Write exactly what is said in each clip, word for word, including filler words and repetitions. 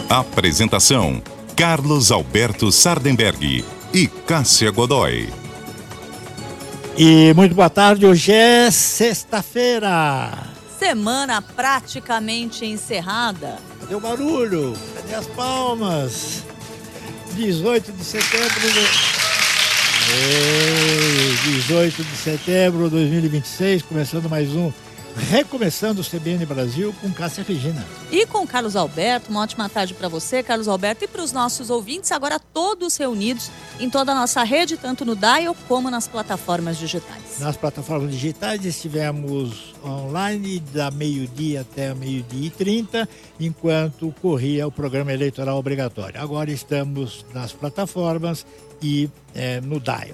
Apresentação: Carlos Alberto Sardenberg e Cássia Godoy. E muito boa tarde, hoje é sexta-feira. Semana praticamente encerrada. Cadê o barulho? Cadê as palmas? dezoito de setembro de... Ei, dezoito de setembro de dois mil e vinte e seis, começando mais um Recomeçando o C B N Brasil com Cássia Regina. E com Carlos Alberto, uma ótima tarde para você, Carlos Alberto, e para os nossos ouvintes, agora todos reunidos em toda a nossa rede, tanto no Dial como nas plataformas digitais. Nas plataformas digitais estivemos online da meio-dia até meio-dia e trinta, enquanto corria o programa eleitoral obrigatório. Agora estamos nas plataformas e é, no Dial.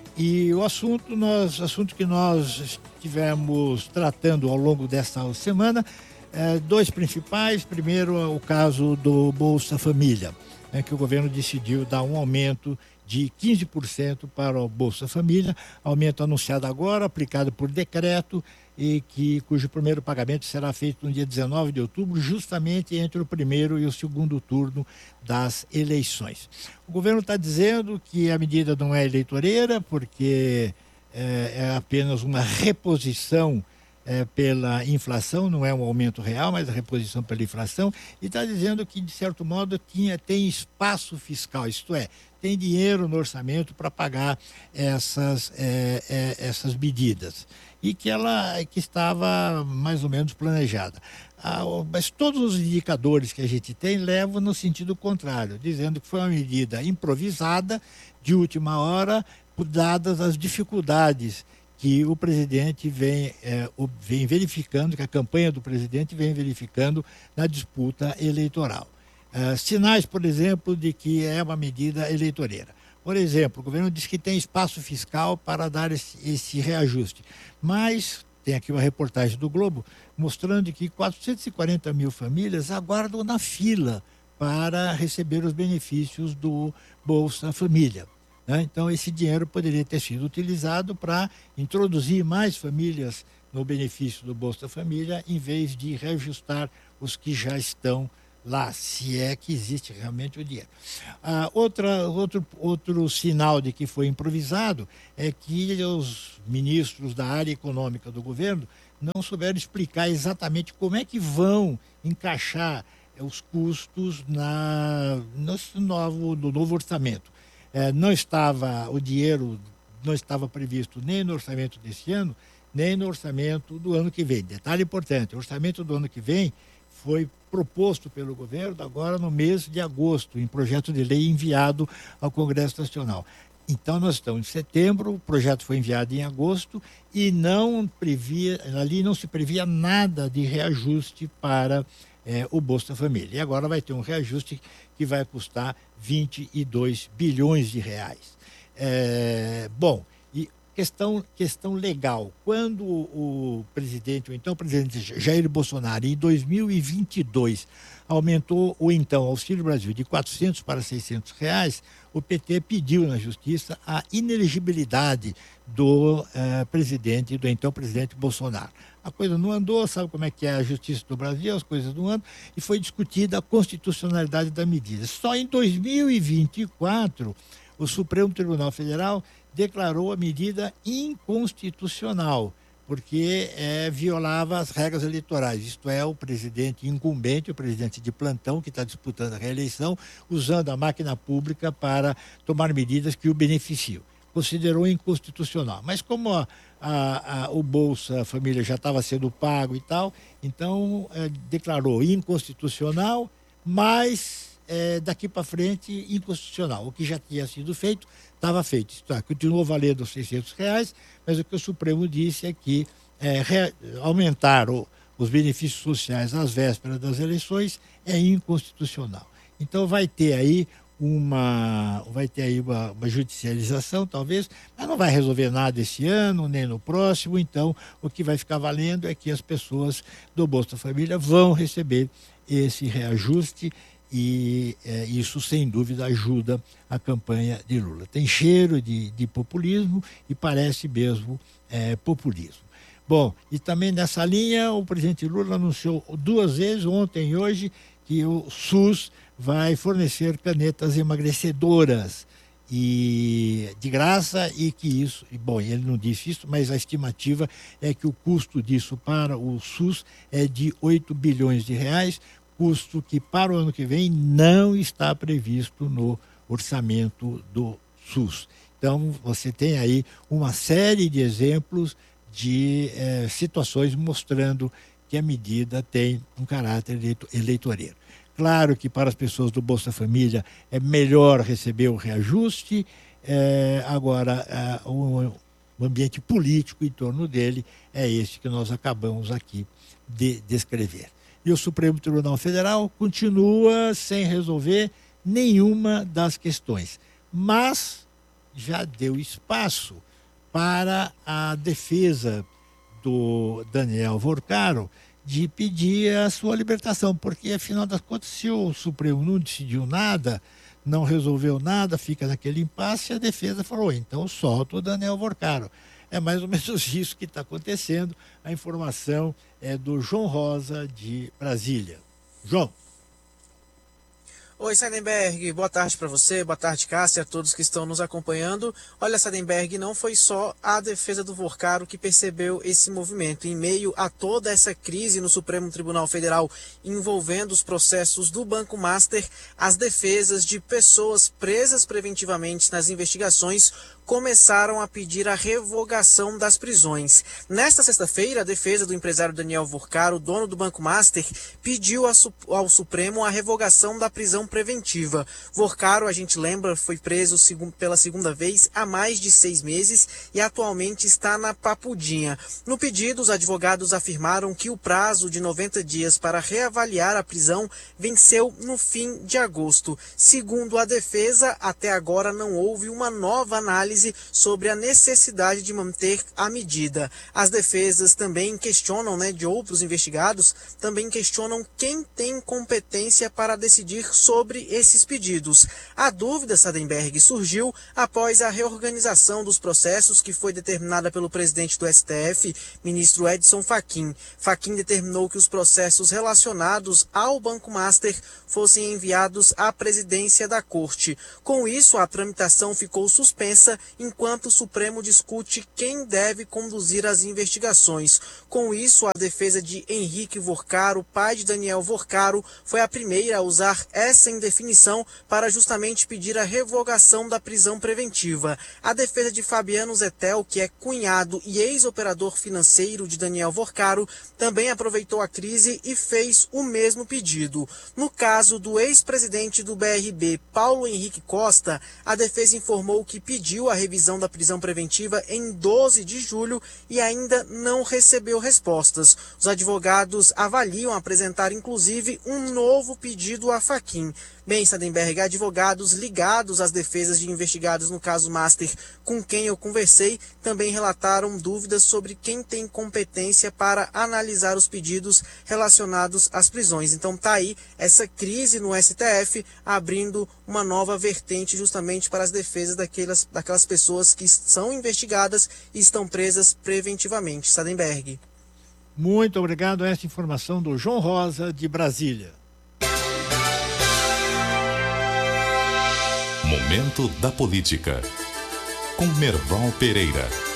E o assunto, nós, assunto que nós estivemos tratando ao longo desta semana, é, dois principais. Primeiro, o caso do Bolsa Família, né, que o governo decidiu dar um aumento de quinze por cento para o Bolsa Família, aumento anunciado agora, aplicado por decreto, e que, cujo primeiro pagamento será feito no dia dezenove de outubro, justamente entre o primeiro e o segundo turno das eleições. O governo está dizendo que a medida não é eleitoreira, porque é, é apenas uma reposição é, pela inflação, não é um aumento real, mas a reposição pela inflação, e está dizendo que, de certo modo, tinha, tem espaço fiscal, isto é, tem dinheiro no orçamento para pagar essas, é, é, essas medidas. E que ela que estava mais ou menos planejada. Ah, mas todos os indicadores que a gente tem levam no sentido contrário, dizendo que foi uma medida improvisada, de última hora, dadas as dificuldades que o presidente vem, é, vem verificando, que a campanha do presidente vem verificando na disputa eleitoral. Ah, sinais, por exemplo, de que é uma medida eleitoreira. Por exemplo, o governo diz que tem espaço fiscal para dar esse, esse reajuste, mas tem aqui uma reportagem do Globo mostrando que quatrocentas e quarenta mil famílias aguardam na fila para receber os benefícios do Bolsa Família, né? Então, esse dinheiro poderia ter sido utilizado para introduzir mais famílias no benefício do Bolsa Família, em vez de reajustar os que já estão lá, se é que existe realmente o dinheiro. Ah, outra, outro, outro sinal de que foi improvisado é que os ministros da área econômica do governo não souberam explicar exatamente como é que vão encaixar os custos na, no, novo, no novo orçamento. É, não estava, o dinheiro não estava previsto nem no orçamento desse ano, nem no orçamento do ano que vem. Detalhe importante, o orçamento do ano que vem foi proposto pelo governo agora no mês de agosto, em projeto de lei enviado ao Congresso Nacional. Então, nós estamos em setembro, o projeto foi enviado em agosto e não previa, ali não se previa nada de reajuste para eh, o Bolsa Família. E agora vai ter um reajuste que vai custar vinte e dois bilhões de reais. É, bom, e Questão, questão legal, quando o presidente, o então presidente Jair Bolsonaro, em dois mil e vinte e dois, aumentou o então Auxílio Brasil de quatrocentos para seiscentos reais, o P T pediu na Justiça a inelegibilidade do eh, presidente, do então presidente Bolsonaro. A coisa não andou, sabe como é que é a Justiça do Brasil, as coisas não andam, e foi discutida a constitucionalidade da medida. Só em dois mil e vinte e quatro, o Supremo Tribunal Federal declarou a medida inconstitucional, porque é, violava as regras eleitorais, isto é, o presidente incumbente, o presidente de plantão que está disputando a reeleição, usando a máquina pública para tomar medidas que o beneficiam. Considerou inconstitucional. Mas como a, a, a, o Bolsa Família já estava sendo pago e tal, então é, declarou inconstitucional, mas é, daqui para frente inconstitucional. O que já tinha sido feito estava feito. Isto é, continuou valendo os seiscentos reais, mas o que o Supremo disse é que é, re, aumentar o, os benefícios sociais às vésperas das eleições é inconstitucional. Então vai ter aí uma, vai ter aí uma, uma judicialização, talvez, mas não vai resolver nada esse ano, nem no próximo. Então, o que vai ficar valendo é que as pessoas do Bolsa Família vão receber esse reajuste. E é, isso, sem dúvida, ajuda a campanha de Lula. Tem cheiro de, de populismo e parece mesmo é, populismo. Bom, e também nessa linha, o presidente Lula anunciou duas vezes, ontem e hoje, que o SUS vai fornecer canetas emagrecedoras e de graça, e que isso, e bom, ele não disse isso, mas a estimativa é que o custo disso para o SUS é de oito bilhões de reais, custo que para o ano que vem não está previsto no orçamento do SUS. Então, você tem aí uma série de exemplos de eh, situações mostrando que a medida tem um caráter eleitoreiro. Claro que para as pessoas do Bolsa Família é melhor receber o reajuste, é, agora é, o, o ambiente político em torno dele é esse que nós acabamos aqui de descrever. E o Supremo Tribunal Federal continua sem resolver nenhuma das questões, mas já deu espaço para a defesa do Daniel Vorcaro de pedir a sua libertação, porque afinal das contas, se o Supremo não decidiu nada, não resolveu nada, fica naquele impasse, a defesa falou, então solta o Daniel Vorcaro. É mais ou menos isso que está acontecendo. A informação é do João Rosa, de Brasília. João. Oi, Seidenberg, boa tarde para você, boa tarde, Cássia, a todos que estão nos acompanhando. Olha, Seidenberg, não foi só a defesa do Vorcaro que percebeu esse movimento. Em meio a toda essa crise no Supremo Tribunal Federal envolvendo os processos do Banco Master, as defesas de pessoas presas preventivamente nas investigações começaram a pedir a revogação das prisões. Nesta sexta-feira, a defesa do empresário Daniel Vorcaro, dono do Banco Master, pediu ao Supremo a revogação da prisão preventiva. Vorcaro, a gente lembra, foi preso pela segunda vez há mais de seis meses e atualmente está na Papudinha. No pedido, os advogados afirmaram que o prazo de noventa dias para reavaliar a prisão venceu no fim de agosto. Segundo a defesa, até agora não houve uma nova análise sobre a necessidade de manter a medida. As defesas também questionam, né, de outros investigados, também questionam quem tem competência para decidir sobre esses pedidos. A dúvida, Seidenberg, surgiu após a reorganização dos processos que foi determinada pelo presidente do S T F, ministro Edson Fachin. Fachin determinou que os processos relacionados ao Banco Master fossem enviados à presidência da Corte. Com isso, a tramitação ficou suspensa enquanto o Supremo discute quem deve conduzir as investigações. Com isso, a defesa de Henrique Vorcaro, pai de Daniel Vorcaro, foi a primeira a usar essa indefinição para justamente pedir a revogação da prisão preventiva. A defesa de Fabiano Zettel, que é cunhado e ex-operador financeiro de Daniel Vorcaro, também aproveitou a crise e fez o mesmo pedido. No caso do ex-presidente do B R B, Paulo Henrique Costa, a defesa informou que pediu a revisão da prisão preventiva em doze de julho e ainda não recebeu respostas. Os advogados avaliam apresentar, inclusive, um novo pedido a Fachin. Bem, Seidenberg, advogados ligados às defesas de investigados no caso Master, com quem eu conversei, também relataram dúvidas sobre quem tem competência para analisar os pedidos relacionados às prisões. Então tá aí essa crise no S T F, abrindo uma nova vertente justamente para as defesas daquelas, daquelas pessoas que são investigadas e estão presas preventivamente. Seidenberg. Muito obrigado a essa informação do João Rosa, de Brasília. Momento da Política, com Merval Pereira.